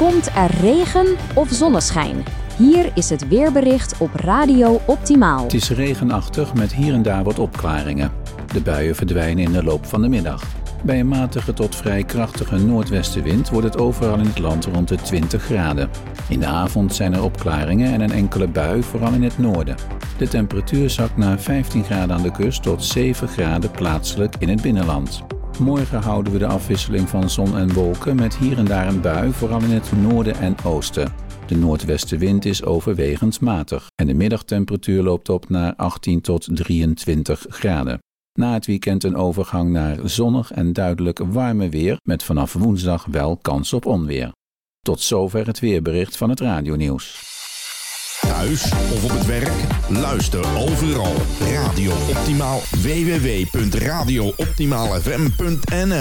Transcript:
Komt er regen of zonneschijn? Hier is het weerbericht op Radio Optimaal. Het is regenachtig met hier en daar wat opklaringen. De buien verdwijnen in de loop van de middag. Bij een matige tot vrij krachtige noordwestenwind wordt het overal in het land rond de 20 graden. In de avond zijn er opklaringen en een enkele bui, vooral in het noorden. De temperatuur zakt naar 15 graden aan de kust tot 7 graden plaatselijk in het binnenland. Morgen houden we de afwisseling van zon en wolken met hier en daar een bui, vooral in het noorden en oosten. De noordwestenwind is overwegend matig en de middagtemperatuur loopt op naar 18 tot 23 graden. Na het weekend een overgang naar zonnig en duidelijk warme weer met vanaf woensdag wel kans op onweer. Tot zover het weerbericht van het radionieuws. Thuis of op het werk? Luister overal. Radio Optimaal. www.radiooptimaalfm.nl